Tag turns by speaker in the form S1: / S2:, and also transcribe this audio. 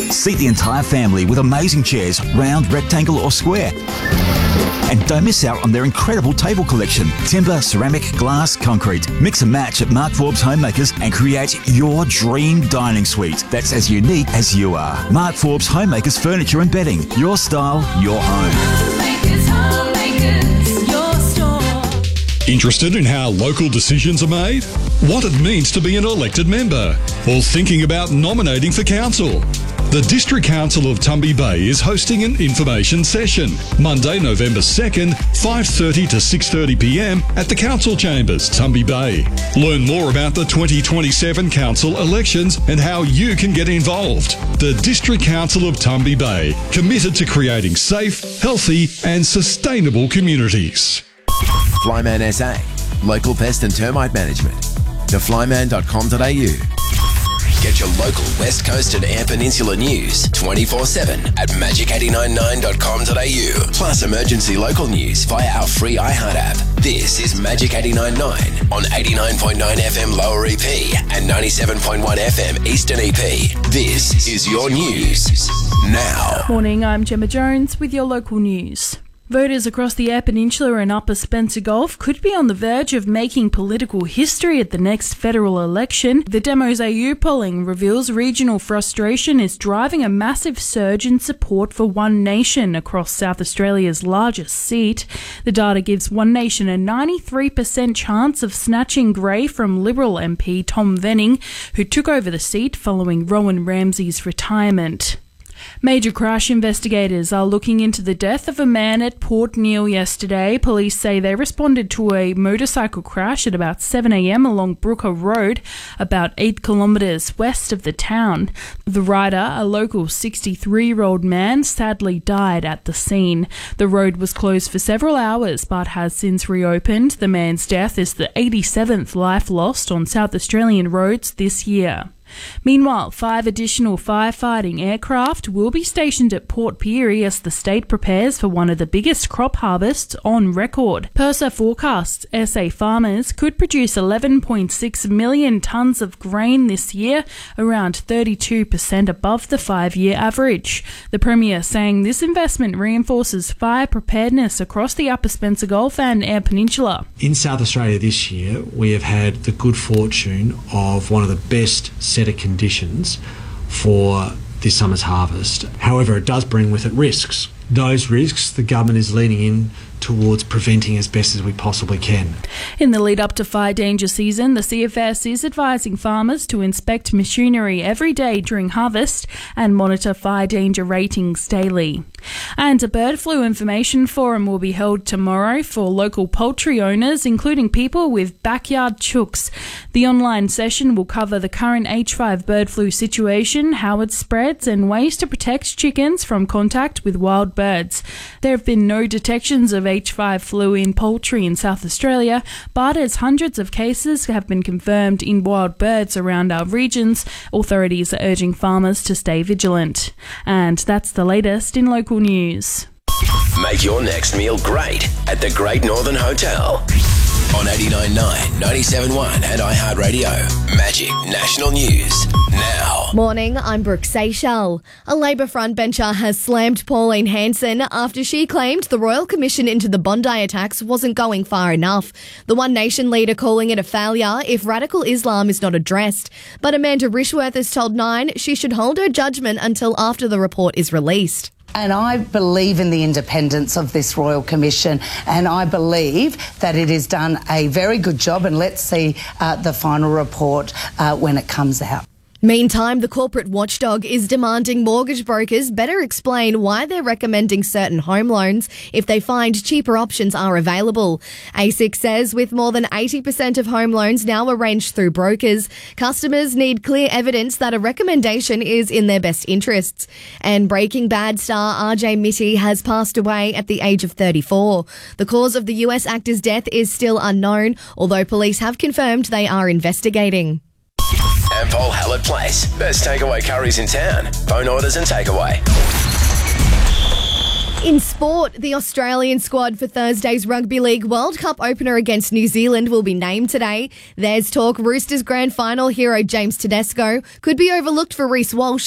S1: Seat the entire family with amazing chairs, round, rectangle or square. And don't miss out on their incredible table collection. Timber, ceramic, glass, concrete. Mix and match at Mark Forbes Homemakers and create your dream dining suite that's as unique as you are. Mark Forbes Homemakers Furniture and Bedding. Your style, your home.
S2: Interested in how local decisions are made? What it means to be an elected member? Or thinking about nominating for council? The District Council of Tumby Bay is hosting an information session, Monday, November 2nd, 5:30 to 6:30pm at the Council Chambers, Tumby Bay. Learn more about the 2027 council elections and how you can get involved. The District Council of Tumby Bay, committed to creating safe, healthy and sustainable communities.
S3: Flyman SA, local pest and termite management. theflyman.com.au. Get your local West Coast and Eyre Peninsula news 24/7 at magic899.com.au. Plus emergency local news via our free iHeart app. This is Magic 89.9 on 89.9 FM Lower EP and 97.1 FM Eastern EP. This is your news now.
S4: Morning, I'm Gemma Jones with your local news. Voters across the Eyre Peninsula and Upper Spencer Gulf could be on the verge of making political history at the next federal election. The Demos AU polling reveals regional frustration is driving a massive surge in support for One Nation across South Australia's largest seat. The data gives One Nation a 93% chance of snatching grey from Liberal MP Tom Venning, who took over the seat following Rowan Ramsey's retirement. Major crash investigators are looking into the death of a man at Port Neal yesterday. Police say they responded to a motorcycle crash at about 7am along Brooker Road, about 8 kilometres west of the town. The rider, a local 63-year-old man, sadly died at the scene. The road was closed for several hours but has since reopened. The man's death is the 87th life lost on South Australian roads this year. Meanwhile, 5 additional firefighting aircraft will be stationed at Port Pirie as the state prepares for one of the biggest crop harvests on record. PIRSA forecasts SA farmers could produce 11.6 million tonnes of grain this year, around 32% above the 5-year average. The Premier saying this investment reinforces fire preparedness across the Upper Spencer Gulf and Eyre Peninsula.
S5: In South Australia this year, we have had the good fortune of one of the best set of conditions for this summer's harvest. However, it does bring with it risks. Those risks the government is leaning in towards preventing as best as we possibly can.
S4: In the lead up to fire danger season, the CFS is advising farmers to inspect machinery every day during harvest and monitor fire danger ratings daily. And a bird flu information forum will be held tomorrow for local poultry owners, including people with backyard chooks. The online session will cover the current H5 bird flu situation, how it spreads, and ways to protect chickens from contact with wild birds. There have been no detections of H5 flu in poultry in South Australia, but as hundreds of cases have been confirmed in wild birds around our regions, authorities are urging farmers to stay vigilant. And that's the latest in local news.
S3: Make your next meal great at the Great Northern Hotel. On 89.9, 97.1 and iHeartRadio. Magic National News now.
S6: Morning, I'm Brooke Seychelles. A Labor frontbencher has slammed Pauline Hanson after she claimed the Royal Commission into the Bondi attacks wasn't going far enough. The One Nation leader calling it a failure if radical Islam is not addressed. But Amanda Rishworth has told Nine she should hold her judgment until after the report is released.
S7: And I believe in the independence of this Royal Commission, and I believe that it has done a very good job, and let's see the final report when it comes out.
S6: Meantime, the corporate watchdog is demanding mortgage brokers better explain why they're recommending certain home loans if they find cheaper options are available. ASIC says with more than 80% of home loans now arranged through brokers, customers need clear evidence that a recommendation is in their best interests. And Breaking Bad star RJ Mitte has passed away at the age of 34. The cause of the US actor's death is still unknown, although police have confirmed they are investigating.
S3: Ampol Hallett Place. Best takeaway curries in town. Phone orders and takeaway.
S6: In sport, the Australian squad for Thursday's Rugby League World Cup opener against New Zealand will be named today. There's talk Roosters grand final hero James Tedesco could be overlooked for Reece Walsh.